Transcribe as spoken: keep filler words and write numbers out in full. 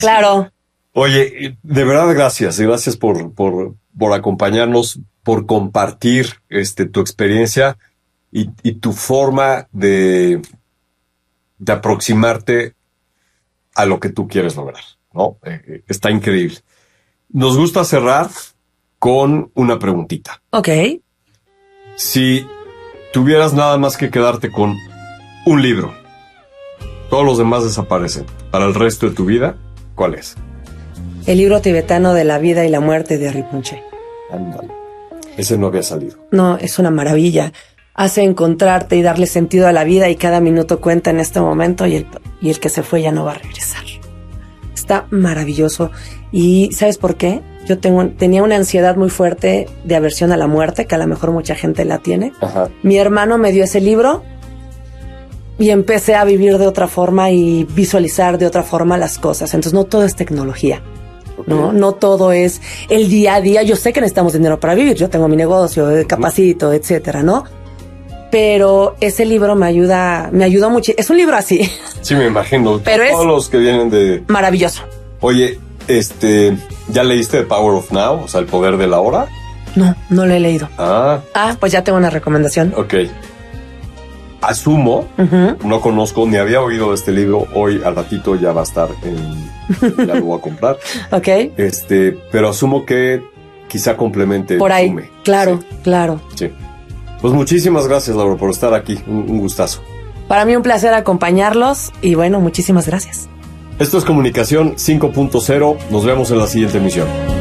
Claro. Oye, de verdad gracias. Gracias por, por, por acompañarnos, por compartir este, tu experiencia y, y tu forma de, de aproximarte a lo que tú quieres lograr, ¿no? Eh, está increíble. Nos gusta cerrar con una preguntita. Ok. Si tuvieras nada más que quedarte con un libro, todos los demás desaparecen, para el resto de tu vida, ¿cuál es? El libro tibetano de la vida y la muerte de Rinpoche. Ándale. Ese no había salido. No, es una maravilla. Hace encontrarte y darle sentido a la vida y cada minuto cuenta en este momento y el, y el que se fue ya no va a regresar. Está maravilloso. ¿Y sabes por qué? Yo tengo, tenía una ansiedad muy fuerte de aversión a la muerte, que a lo mejor mucha gente la tiene. Ajá. Mi hermano me dio ese libro y empecé a vivir de otra forma y visualizar de otra forma las cosas. Entonces no todo es tecnología. Okay. No, no todo es el día a día. Yo sé que necesitamos dinero para vivir. Yo tengo mi negocio, capacito, etcétera, ¿no? Pero ese libro me ayuda, me ayudó mucho. Es un libro así. Sí, me imagino. Pero todos es los que vienen de... maravilloso. Oye, este, ¿ya leíste The Power of Now? O sea, el poder de la hora. No, no lo he leído. Ah. Ah, pues ya tengo una recomendación. Ok. Asumo, uh-huh. no conozco ni había oído de este libro. Hoy al ratito ya va a estar en... ya lo voy a comprar. Ok. Este, pero asumo que quizá complemente. Por ahí, sume. claro, sí. claro. Sí. Pues muchísimas gracias, Laura, por estar aquí. Un, un gustazo. Para mí un placer acompañarlos y bueno, muchísimas gracias. Esto es Comunicación cinco punto cero. Nos vemos en la siguiente emisión.